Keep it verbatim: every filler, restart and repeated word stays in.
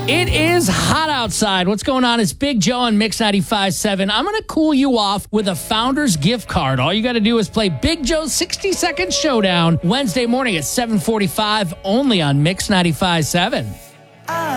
It is hot outside. What's going on? It's Big Joe on Mix ninety-five point seven. I'm going to cool you off with a Founders gift card. All you got to do is play Big Joe's sixty second Showdown Wednesday morning at seven forty-five only on Mix ninety-five point seven.